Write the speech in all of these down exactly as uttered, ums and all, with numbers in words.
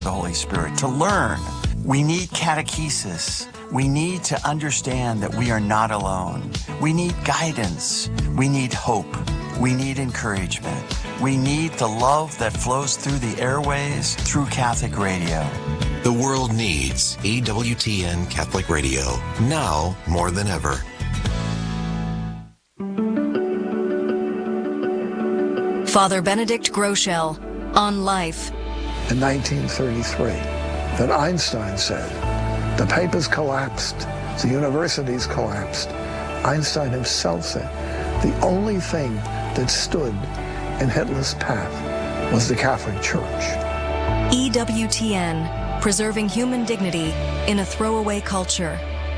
the Holy Spirit, to learn. We need catechesis. We need to understand that we are not alone. We need guidance. We need hope. We need encouragement. We need the love that flows through the airways through Catholic radio. The world needs E W T N Catholic Radio, now more than ever. Father Benedict Groeschel on Life. In nineteen thirty-three, that Einstein said, the papers collapsed, the universities collapsed. Einstein himself said, the only thing that stood in Hitler's path was the Catholic Church. E W T N, preserving human dignity in a throwaway culture.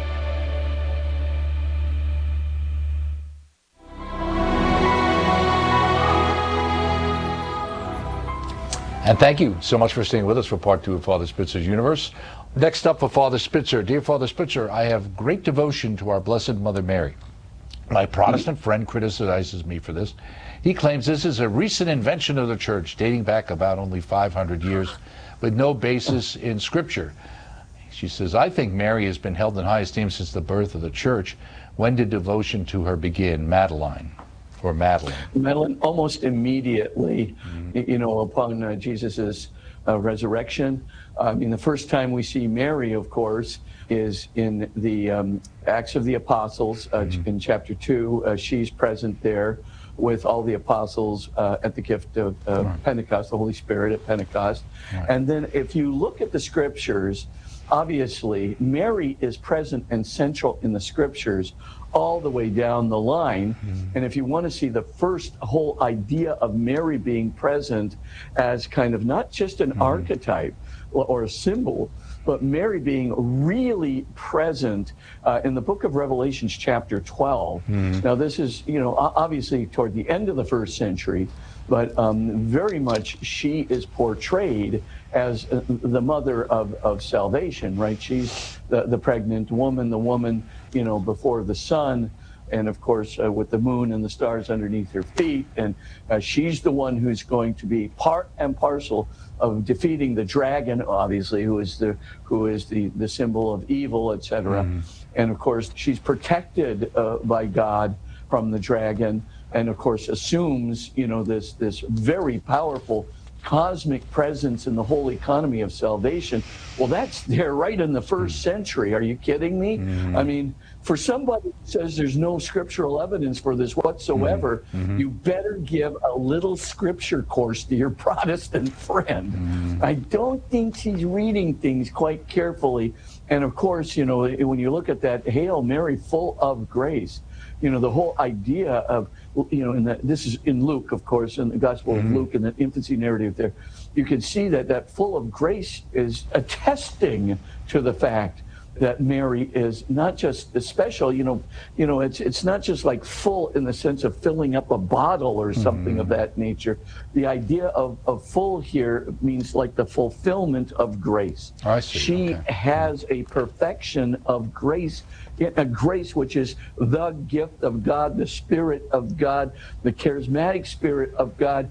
And thank you so much for staying with us for part two of Father Spitzer's Universe. Next up for Father Spitzer. Dear Father Spitzer, I have great devotion to our Blessed Mother Mary. My Protestant friend criticizes me for this. He claims this is a recent invention of the Church, dating back about only five hundred years, with no basis in Scripture. She says, I think Mary has been held in high esteem since the birth of the Church. When did devotion to her begin? Madeline. Or Madeline. Madeline, almost immediately, mm-hmm. you know, upon uh, Jesus's uh, resurrection. I mean, the first time we see Mary, of course, is in the um, Acts of the Apostles, uh, mm-hmm. in chapter two. Uh, she's present there with all the apostles uh, at the gift of uh, right. Pentecost, the Holy Spirit at Pentecost. Right. And then if you look at the scriptures, obviously, Mary is present and central in the scriptures all the way down the line. Mm-hmm. And if you want to see the first whole idea of Mary being present as kind of not just an mm-hmm. archetype or, or a symbol, but Mary being really present uh, in the book of Revelations, chapter twelve. Mm-hmm. Now, this is, you know, obviously toward the end of the first century, but um, very much she is portrayed as uh, the mother of, of salvation, right? She's the, the pregnant woman, the woman, you know, before the sun, and of course uh, with the moon and the stars underneath her feet. And uh, she's the one who's going to be part and parcel of defeating the dragon, obviously, who is the who is the, the symbol of evil, et cetera. Mm. And of course, she's protected uh, by God from the dragon, and of course assumes, you know, this this very powerful cosmic presence in the whole economy of salvation. Well, that's there right in the first century. Are you kidding me? Mm-hmm. I mean, for somebody who says there's no scriptural evidence for this whatsoever, mm-hmm. you better give a little scripture course to your Protestant friend. Mm-hmm. I don't think he's reading things quite carefully. And of course, you know, when you look at that, Hail Mary, full of grace, you know, the whole idea of, you know, in that, this is in Luke, of course, in the Gospel mm-hmm. of Luke, in the infancy narrative there, you can see that that full of grace is attesting to the fact that Mary is not just special, you know, you know, it's it's not just like full in the sense of filling up a bottle or something mm-hmm. of that nature. The idea of, of full here means like the fulfillment of grace. I see. She okay. has a perfection of grace, a grace which is the gift of God, the Spirit of God, the charismatic Spirit of God.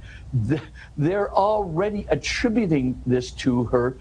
They're already attributing this to her,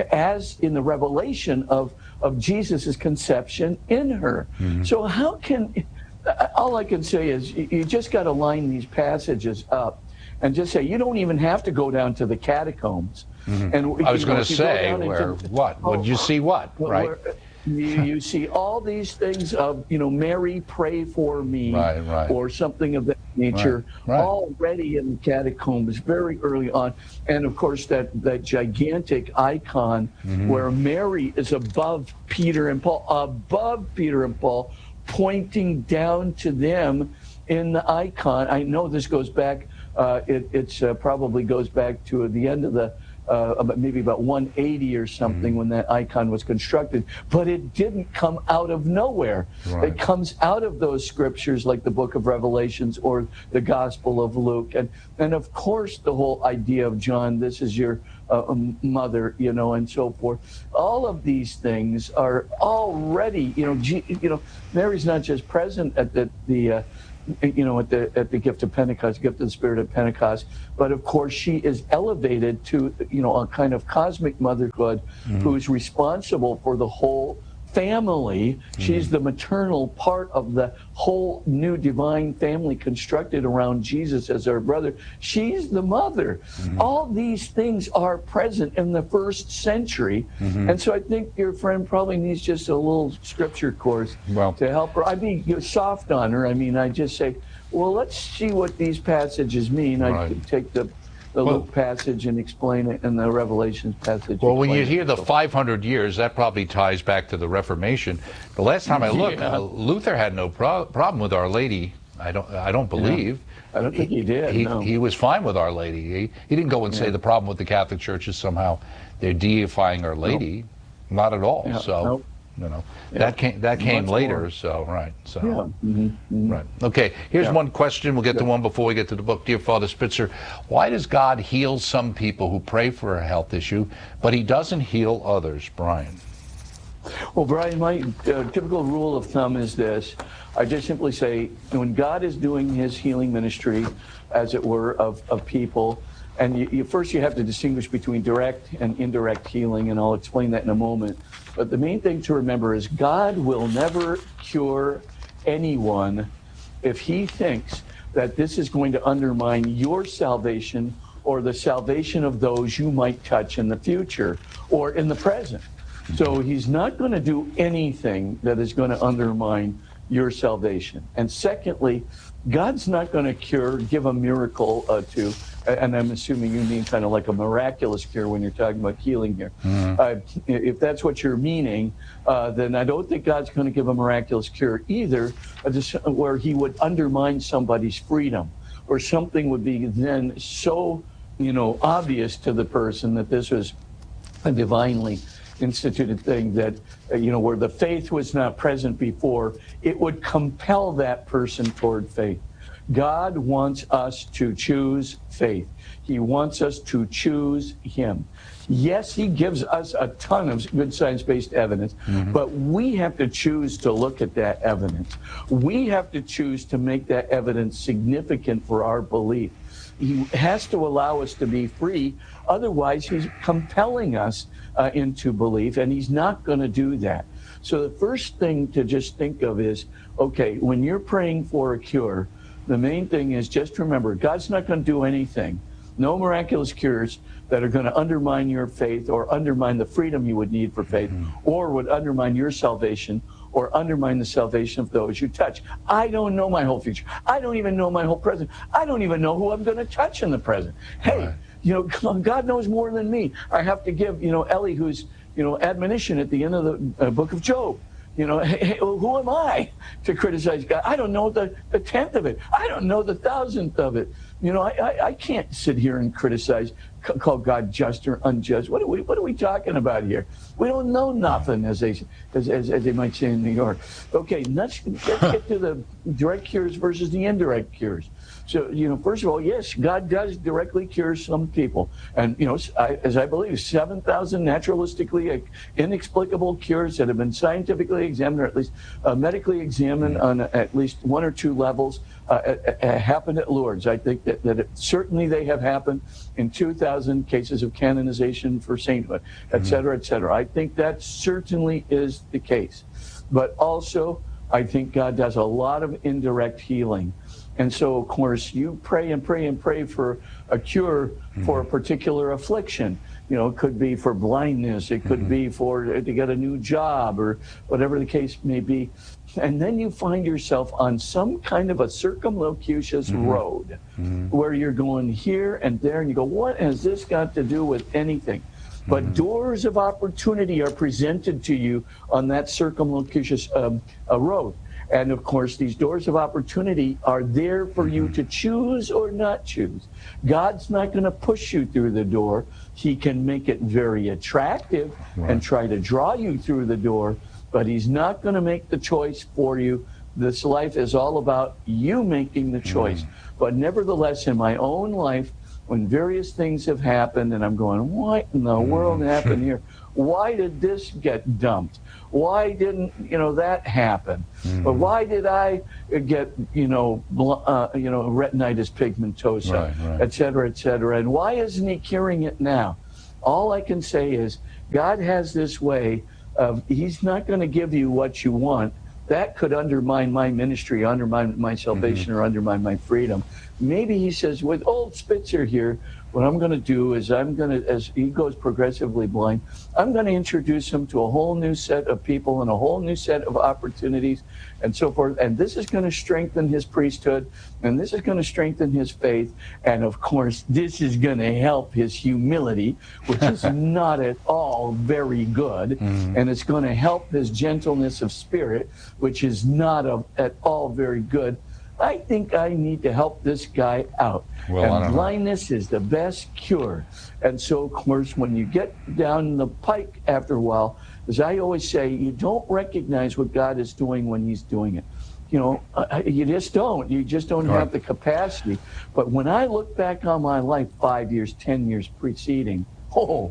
as in the revelation of, of Jesus' conception in her. Mm-hmm. So how can, all I can say is you just got to line these passages up and just say, you don't even have to go down to the catacombs. Mm-hmm. And I was going to say, where, into, what? Oh, Would you see what, right? Where, you, you see all these things of, you know, Mary, pray for me, right, right. or something of that nature, right, right. already in the catacombs very early on. And of course, that, that gigantic icon mm-hmm. where Mary is above Peter and Paul, above Peter and Paul, pointing down to them in the icon. I know this goes back, uh, it it's, uh, probably goes back to the end of the Uh, about maybe about one eighty or something mm-hmm. when that icon was constructed, but it didn't come out of nowhere. Right. It comes out of those scriptures like the book of Revelations or the Gospel of Luke. And, and of course, the whole idea of John, this is your uh, mother, you know, and so forth. All of these things are already, you know, G, you know, Mary's not just present at the, the uh, you know, at the at the gift of Pentecost, gift of the Spirit at Pentecost. But of course, she is elevated to, you know, a kind of cosmic motherhood, mm-hmm. who is responsible for the whole family. Mm-hmm. She's the maternal part of the whole new divine family constructed around Jesus as our brother. She's the mother. Mm-hmm. All these things are present in the first century. Mm-hmm. And so I think your friend probably needs just a little scripture course well, to help her. I'd be soft on her. I mean, I just say, well, let's see what these passages mean. Right. I take the the well, Luke passage and explain it, and the Revelations passage. Well, when you hear the five hundred years, that probably ties back to the Reformation. The last time I looked, yeah. uh, Luther had no pro- problem with Our Lady. I don't. I don't believe. Yeah. I don't think he, he did. He, no. he was fine with Our Lady. He, he didn't go and say yeah. the problem with the Catholic Church is somehow they're deifying Our Lady. Nope. Not at all. Yeah. So. Nope. You know, yeah. that came that came Much later. More. So right. So yeah. Mm-hmm. Mm-hmm. right. Okay. Here's yeah. one question. We'll get yeah. to one before we get to the book. Dear Father Spitzer, why does God heal some people who pray for a health issue, but He doesn't heal others? Brian. Well, Brian, my uh, typical rule of thumb is this: I just simply say, when God is doing His healing ministry, as it were, of of people. And you, you, first you have to distinguish between direct and indirect healing, and I'll explain that in a moment. But the main thing to remember is God will never cure anyone if He thinks that this is going to undermine your salvation or the salvation of those you might touch in the future or in the present. So He's not going to do anything that is going to undermine your salvation. And secondly, God's not going to cure, give a miracle uh, to, and I'm assuming you mean kind of like a miraculous cure when you're talking about healing here. Mm-hmm. Uh, if that's what you're meaning, uh, then I don't think God's going to give a miraculous cure either, uh, just where He would undermine somebody's freedom, or something would be then so, you know, obvious to the person that this was a divinely instituted thing that, uh, you know, where the faith was not present before, it would compel that person toward faith. God wants us to choose faith. He wants us to choose Him. Yes, He gives us a ton of good science-based evidence, mm-hmm. but we have to choose to look at that evidence. We have to choose to make that evidence significant for our belief. He has to allow us to be free. Otherwise, He's compelling us uh, into belief, and He's not going to do that. So the first thing to just think of is, okay, when you're praying for a cure, the main thing is just remember, God's not going to do anything. No miraculous cures that are going to undermine your faith or undermine the freedom you would need for faith, mm-hmm. or would undermine your salvation or undermine the salvation of those you touch. I don't know my whole future. I don't even know my whole present. I don't even know who I'm going to touch in the present. Hey, right. you know, God knows more than me. I have to give, you know, Ellie, who's, you know, admonition at the end of the uh, book of Job. You know, hey, hey, who am I to criticize God? I don't know the, the tenth of it. I don't know the thousandth of it. You know, I, I, I can't sit here and criticize, call God just or unjust. What are we What are we talking about here? We don't know nothing, as they as as, as they might say in New York. Okay, let's, let's get to the direct cures versus the indirect cures. So, you know, first of all, yes, God does directly cure some people. And, you know, I, as I believe, seven thousand naturalistically inexplicable cures that have been scientifically examined, or at least uh, medically examined on at least one or two levels, uh, uh, happened at Lourdes. I think that, that it, certainly they have happened in two thousand cases of canonization for sainthood, et cetera, et cetera. I think that certainly is the case. But also, I think God does a lot of indirect healing. And so, of course, you pray and pray and pray for a cure mm-hmm. for a particular affliction. You know, it could be for blindness. It could mm-hmm. be for to get a new job or whatever the case may be. And then you find yourself on some kind of a circumlocucious mm-hmm. road mm-hmm. where you're going here and there, and you go, what has this got to do with anything? But mm-hmm. doors of opportunity are presented to you on that circumlocucious um, uh, road. And of course, these doors of opportunity are there for mm-hmm. you to choose or not choose. God's not going to push you through the door. He can make it very attractive right. and try to draw you through the door, but He's not going to make the choice for you. This life is all about you making the choice. Mm-hmm. But nevertheless, in my own life, when various things have happened, and I'm going, what in the world happened here? Why did this get dumped? Why didn't, you know, that happen? Mm. But why did I get, you know, uh, you know, retinitis pigmentosa, right, right. et cetera, et cetera? And why isn't he curing it now? All I can say is God has this way of, he's not going to give you what you want. That could undermine my ministry, undermine my salvation, mm-hmm. or undermine my freedom. Maybe he says, with old Spitzer here, what I'm going to do is I'm going to, as he goes progressively blind, I'm going to introduce him to a whole new set of people and a whole new set of opportunities and so forth. And this is going to strengthen his priesthood, and this is going to strengthen his faith. And of course, this is going to help his humility, which is not at all very good. Mm-hmm. And it's going to help his gentleness of spirit, which is not a, at all very good. I think I need to help this guy out. Well, and blindness know. is the best cure. And so, of course, when you get down the pike after a while, as I always say, you don't recognize what God is doing when he's doing it. You know, uh, you just don't. You just don't right. have the capacity. But when I look back on my life five years, ten years preceding, oh,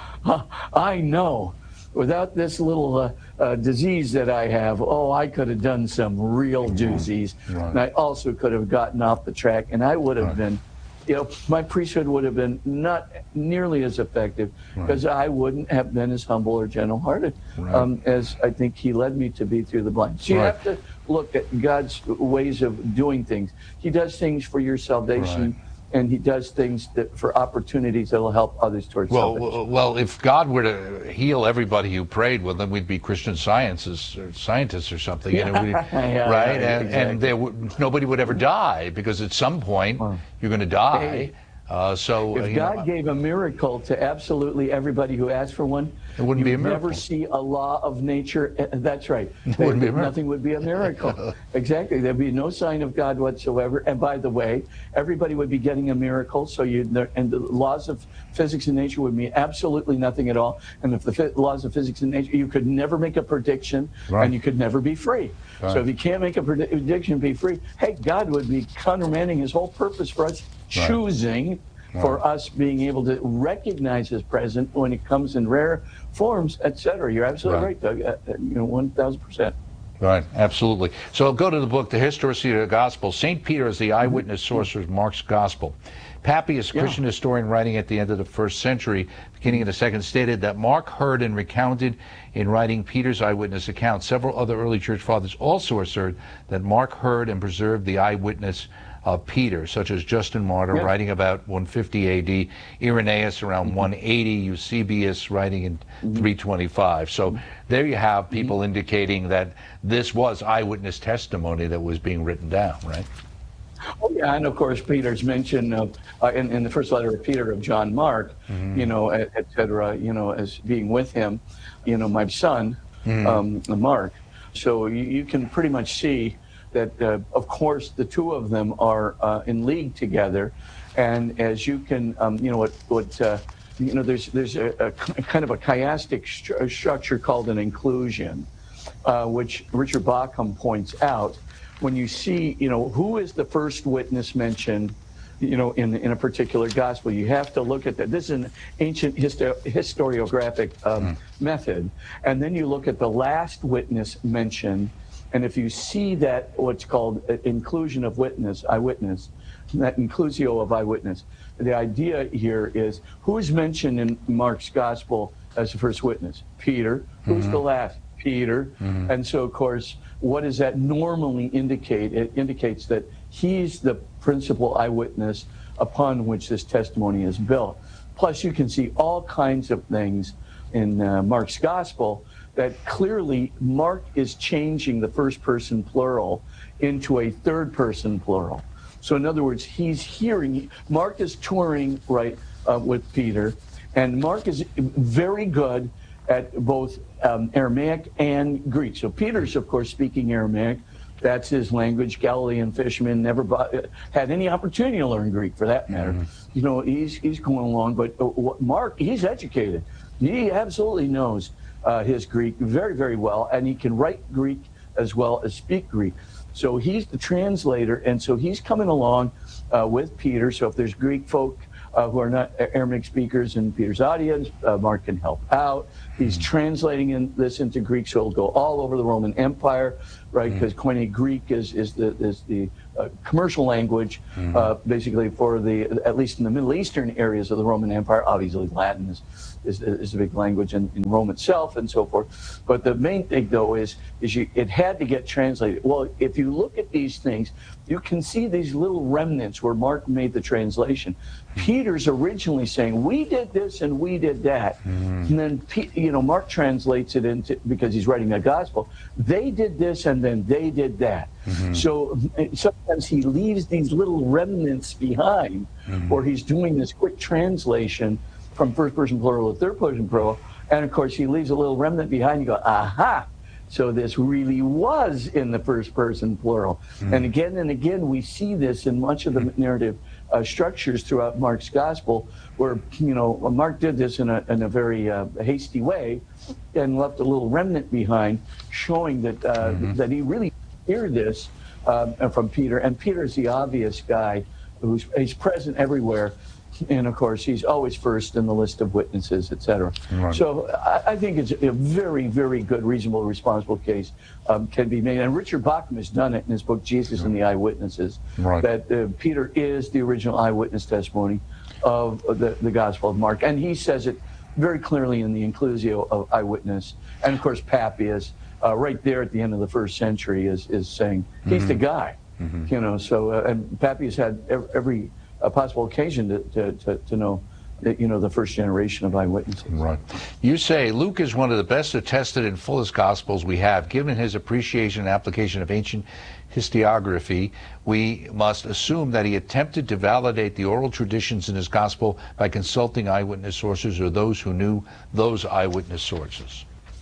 I know. Without this little uh, uh, disease that I have, oh, I could have done some real doozies. Right. And I also could have gotten off the track, and I would have right. been, you know, my priesthood would have been not nearly as effective because right. I wouldn't have been as humble or gentle-hearted right. um, as I think he led me to be through the blind. So you right. have to look at God's ways of doing things. He does things for your salvation. Right. And he does things that for opportunities that will help others towards well, salvation. Well, if God were to heal everybody who prayed, well, then we'd be Christian sciences or scientists or something, yeah. and it would, yeah, right? Yeah, and, exactly. and there would, nobody would ever die because at some point oh. you're going to die. Hey, uh, so if uh, God know, gave a miracle to absolutely everybody who asked for one, it wouldn't be a miracle. Never see a law of nature. That's right. It wouldn't be a miracle. Nothing would be a miracle. Exactly. There'd be no sign of God whatsoever. And by the way, everybody would be getting a miracle. So you and the laws of physics and nature would mean absolutely nothing at all. And if the laws of physics and nature, you could never make a prediction, right. and you could never be free. Right. So if you can't make a prediction and be free, hey, God would be countermanding his whole purpose for us right. choosing. For right. us being able to recognize his presence when it comes in rare forms, et cetera. You're absolutely right, right Doug. Uh, you know, one thousand percent. Right, absolutely. So I'll go to the book, The Historicity of the Gospel. Saint Peter is the eyewitness source of Mark's Gospel. Papias, a Christian yeah. historian writing at the end of the first century, beginning of the second, stated that Mark heard and recounted in writing Peter's eyewitness account. Several other early church fathers also assert that Mark heard and preserved the eyewitness of Peter, such as Justin Martyr, yeah. writing about one fifty A D, Irenaeus around mm-hmm. one eighty, Eusebius writing in mm-hmm. three twenty-five. So mm-hmm. there you have people mm-hmm. indicating that this was eyewitness testimony that was being written down, right? Oh, yeah, and of course, Peter's mention of, uh, in, in the first letter of Peter of John Mark, mm-hmm. you know, et, et cetera, you know, as being with him, you know, my son, mm-hmm. um, Mark. So you, you can pretty much see that, uh, of course, the two of them are uh, in league together, and as you can, um, you know, what, what uh, you know, there's there's a, a kind of a chiastic stru- structure called an inclusion, uh, which Richard Bauckham points out. When you see, you know, who is the first witness mentioned, you know, in in a particular gospel, you have to look at that. This is an ancient histo- historiographic um, mm. method, and then you look at the last witness mentioned. And if you see that, what's called inclusion of witness, eyewitness, that inclusio of eyewitness, the idea here is who's mentioned in Mark's gospel as the first witness? Peter. Who's mm-hmm. the last? Peter. Mm-hmm. And so, of course, what does that normally indicate? It indicates that he's the principal eyewitness upon which this testimony is built. Plus, you can see all kinds of things in uh, Mark's gospel that clearly Mark is changing the first person plural into a third person plural. So in other words, he's hearing, Mark is touring, right, uh, with Peter, and Mark is very good at both um, Aramaic and Greek. So Peter's, of course, speaking Aramaic. That's his language. Galilean fisherman never bought, had any opportunity to learn Greek, for that matter. Mm-hmm. You know, he's he's going along, but uh, Mark, he's educated. He absolutely knows Uh, his Greek very, very well, and he can write Greek as well as speak Greek. So he's the translator, and so he's coming along uh, with Peter. So if there's Greek folk uh, who are not Aramaic speakers in Peter's audience. Uh, Mark can help out. He's translating in, this into Greek, so it'll go all over the Roman Empire, right? Because mm. Koine Greek is is the is the uh, commercial language, mm. uh, basically for the at least in the Middle Eastern areas of the Roman Empire. Obviously, Latin is is, is a big language in, in Rome itself, and so forth. But the main thing, though, is is you, it had to get translated. Well, if you look at these things, you can see these little remnants where Mark made the translation. Peter's originally saying, we did this and we did that. Mm. And then, you know, Mark translates it into, because he's writing a gospel, they did this and then they did that. Mm-hmm. So sometimes he leaves these little remnants behind, mm-hmm. or he's doing this quick translation from first person plural to third person plural. And of course, he leaves a little remnant behind. You go, aha. So this really was in the first person plural. Mm. And again and again, we see this in much of the narrative uh, structures throughout Mark's gospel, where, you know, Mark did this in a, in a very uh, hasty way and left a little remnant behind, showing that uh, mm-hmm. that he really heard this um, from Peter. And Peter's the obvious guy who's he's present everywhere. And of course, he's always first in the list of witnesses, et cetera. Right. So I, I think it's a very, very good, reasonable, responsible case um, can be made. And Richard Bauckham has done it in his book, Jesus and the Eyewitnesses, right. that uh, Peter is the original eyewitness testimony of the, the Gospel of Mark. And he says it very clearly in the Inclusio of Eyewitness. And of course, Papias, uh, right there at the end of the first century, is, is saying, he's mm-hmm. the guy. Mm-hmm. You know, so, uh, and Papias had every... every a possible occasion to, to, to, to know that, you know, the first generation of eyewitnesses. Right. You say Luke is one of the best attested and fullest gospels we have. Given his appreciation and application of ancient historiography, we must assume that he attempted to validate the oral traditions in his gospel by consulting eyewitness sources or those who knew those eyewitness sources.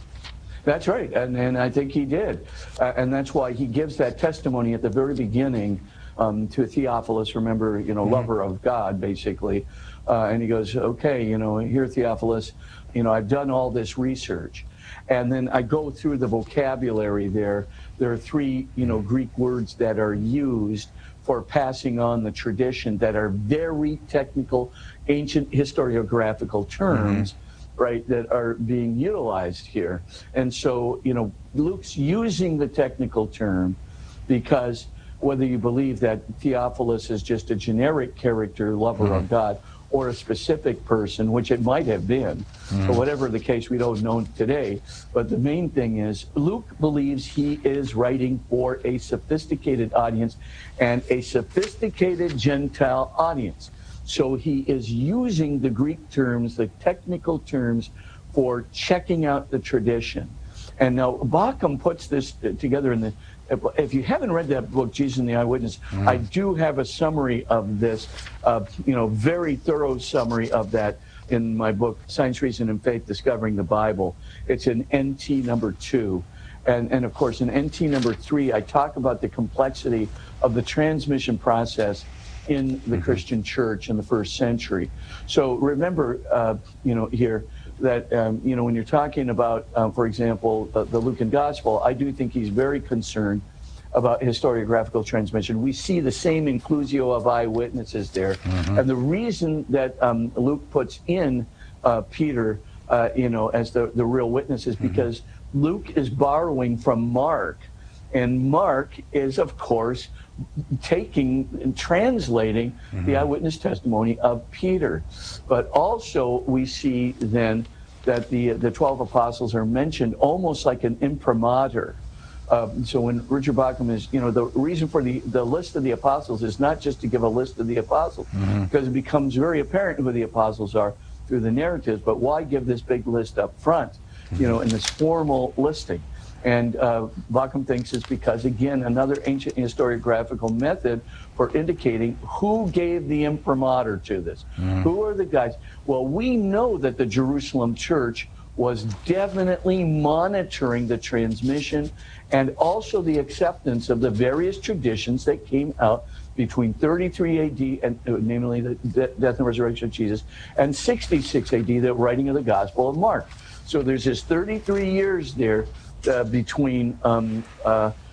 That's right, and, and I think he did. Uh, and that's why he gives that testimony at the very beginning Um, to Theophilus, remember, you know, mm-hmm. lover of God, basically. Uh, and he goes, okay, you know, here, Theophilus, you know, I've done all this research. And then I go through the vocabulary there. There are three, you know, Greek words that are used for passing on the tradition that are very technical, ancient historiographical terms, mm-hmm. right, that are being utilized here. And so, you know, Luke's using the technical term because whether you believe that Theophilus is just a generic character, lover mm-hmm. of God, or a specific person, which it might have been, mm-hmm. but whatever the case, we don't know today. But the main thing is, Luke believes he is writing for a sophisticated audience and a sophisticated Gentile audience. So he is using the Greek terms, the technical terms, for checking out the tradition. And now Bauckham puts this together in the, if you haven't read that book, Jesus and the Eyewitness, mm. I do have a summary of this, uh, you know, very thorough summary of that in my book, Science, Reason, and Faith, Discovering the Bible. It's in N T number two. And, and of course, in N T number three, I talk about the complexity of the transmission process in the mm-hmm. Christian church in the first century. So remember, uh, you know, here, that, um, you know, when you're talking about, um, for example, the, the Lucan Gospel, I do think he's very concerned about historiographical transmission. We see the same inclusio of eyewitnesses there. Mm-hmm. And the reason that um, Luke puts in uh, Peter, uh, you know, as the, the real witness is because mm-hmm. Luke is borrowing from Mark. And Mark is, of course, taking and translating mm-hmm. the eyewitness testimony of Peter. But also we see then that the the twelve apostles are mentioned almost like an imprimatur. Um, so when Richard Bauckham is, you know, the reason for the, the list of the apostles is not just to give a list of the apostles, mm-hmm. because it becomes very apparent who the apostles are through the narratives, but why give this big list up front, you know, in this formal listing? And uh, Bauckham thinks it's because, again, another ancient historiographical method for indicating who gave the imprimatur to this. Mm. Who are the guys? Well, we know that the Jerusalem church was definitely monitoring the transmission and also the acceptance of the various traditions that came out between thirty-three A D, and uh, namely the de- death and resurrection of Jesus, and sixty-six A D, the writing of the Gospel of Mark. So there's this thirty-three years there Uh, between um, uh,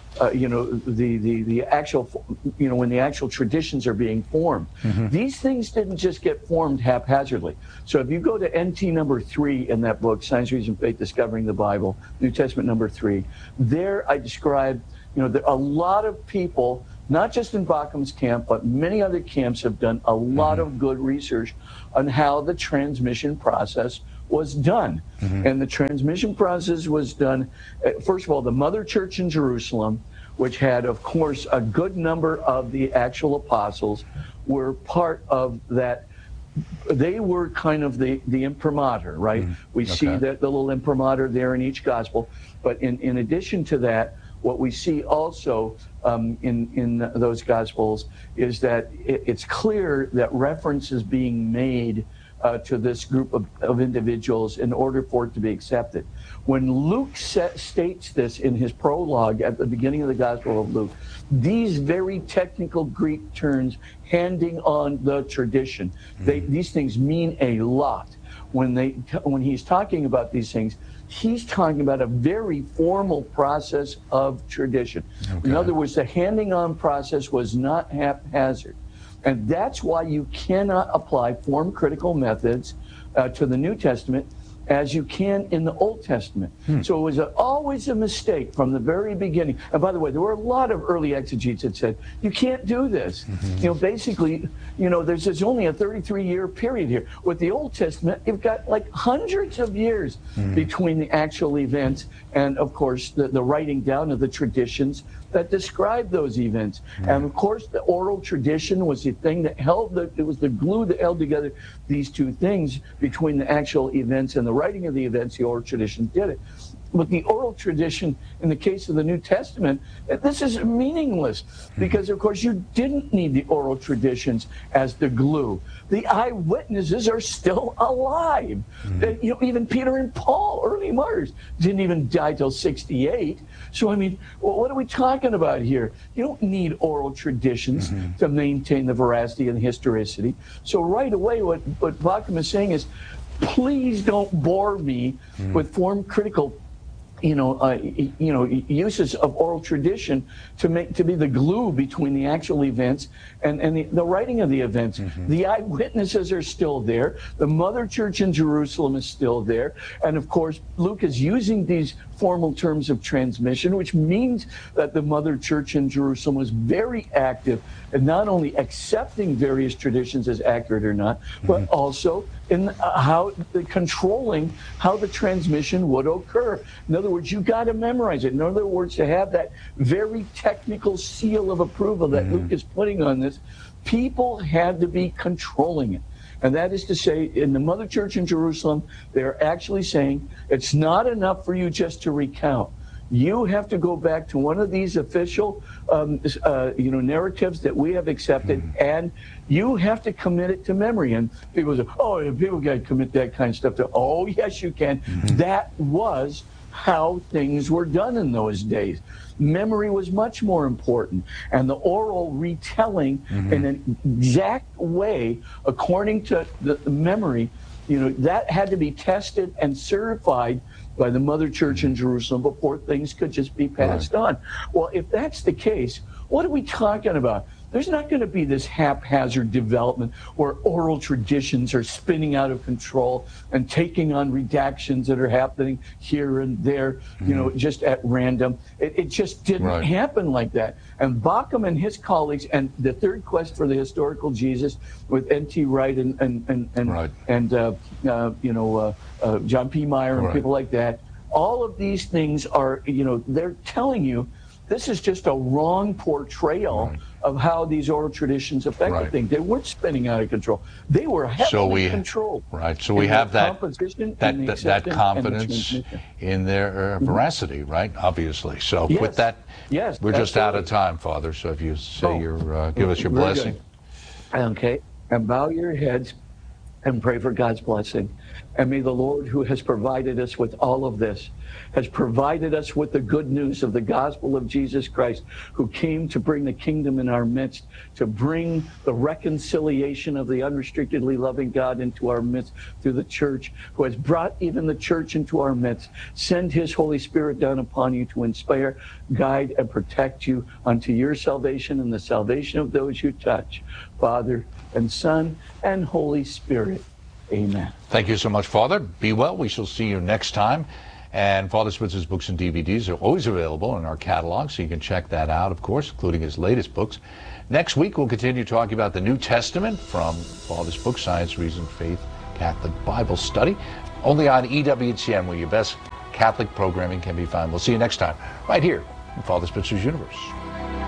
uh, you know, the, the, the actual, you know, when the actual traditions are being formed. Mm-hmm. These things didn't just get formed haphazardly. So if you go to N T number three in that book, Science, Reason, Faith, Discovering the Bible, New Testament number three, there I describe, you know, there are a lot of people, not just in Baucham's camp, but many other camps have done a lot mm-hmm. of good research on how the transmission process was done. Mm-hmm. And the transmission process was done, first of all, the Mother Church in Jerusalem, which had, of course, a good number of the actual apostles, were part of that. They were kind of the, the imprimatur, right? Mm-hmm. We okay. see that the little imprimatur there in each gospel. But in, in addition to that, what we see also um, in, in those gospels is that it, it's clear that reference is being made Uh, to this group of, of individuals in order for it to be accepted. When Luke set, states this in his prologue at the beginning of the Gospel of Luke, these very technical Greek terms, handing on the tradition, mm-hmm. they, these things mean a lot. When, they, when he's talking about these things, he's talking about a very formal process of tradition. Okay. In other words, the handing on process was not haphazard. And that's why you cannot apply form critical methods uh, to the New Testament as you can in the Old Testament. Hmm. So it was a, always a mistake from the very beginning. And by the way, there were a lot of early exegetes that said, you can't do this. Mm-hmm. You know, basically, you know, there's, there's only a thirty-three year period here. With the Old Testament, you've got like hundreds of years mm-hmm. between the actual events and, of course, the, the writing down of the traditions that describe those events. Mm-hmm. And of course, the oral tradition was the thing that held the, it was the glue that held together these two things between the actual events and the writing of the events. The oral tradition did it. But the oral tradition, in the case of the New Testament, this is meaningless because, of course, you didn't need the oral traditions as the glue. The eyewitnesses are still alive. Mm-hmm. You know, even Peter and Paul, early martyrs, didn't even die till sixty-eight. So, I mean, well, what are we talking about here? You don't need oral traditions mm-hmm. to maintain the veracity and the historicity. So right away, what, what Baucham is saying is, please don't bore me mm-hmm. with form critical you know, uh, you know, uses of oral tradition to make to be the glue between the actual events and and the, the writing of the events. Mm-hmm. The eyewitnesses are still there. The Mother Church in Jerusalem is still there, and of course, Luke is using these formal terms of transmission, which means that the Mother Church in Jerusalem was very active in not only accepting various traditions as accurate or not, but mm-hmm. also in how the controlling how the transmission would occur. In other words, you got to memorize it. In other words, to have that very technical seal of approval that mm-hmm. Luke is putting on this, people had to be controlling it. And that is to say, in the Mother Church in Jerusalem, they're actually saying it's not enough for you just to recount. You have to go back to one of these official, um, uh, you know, narratives that we have accepted, mm-hmm. and you have to commit it to memory. And people say, "Oh, people got to commit that kind of stuff to." Oh, yes, you can. Mm-hmm. That was how things were done in those days. Memory was much more important, and the oral retelling mm-hmm. in an exact way, according to the memory, you know, that had to be tested and certified by the Mother Church in Jerusalem before things could just be passed right. on. Well, if that's the case, what are we talking about? There's not going to be this haphazard development where oral traditions are spinning out of control and taking on redactions that are happening here and there, mm-hmm. you know, just at random. It, it just didn't right. happen like that. And Baucham and his colleagues, and the Third Quest for the Historical Jesus with N T Wright and and and and, right. and uh, uh, you know uh, uh, John P. Meyer and right. people like that. All of these things are, you know, they're telling you this is just a wrong portrayal right. of how these oral traditions affected right. things. They weren't spinning out of control. They were heavily so we, controlled. Right. So we have that that, that, that confidence in their uh, veracity, mm-hmm. right? Obviously. So yes. with that, yes, we're just out of time, Father. So if you say oh, your, uh, give us your blessing. Good. Okay. And bow your heads and pray for God's blessing. And may the Lord, who has provided us with all of this, has provided us with the good news of the gospel of Jesus Christ, who came to bring the kingdom in our midst, to bring the reconciliation of the unrestrictedly loving God into our midst through the church, who has brought even the church into our midst. Send his Holy Spirit down upon you to inspire, guide, and protect you unto your salvation and the salvation of those you touch. Father and Son and Holy Spirit. Amen. Thank you so much, Father. Be well. We shall see you next time. And Father Spitzer's books and D V Ds are always available in our catalog, so you can check that out, of course, including his latest books. Next week, we'll continue talking about the New Testament from Father's book, Science, Reason, Faith, Catholic Bible Study, only on E W T N, where your best Catholic programming can be found. We'll see you next time, right here in Father Spitzer's Universe.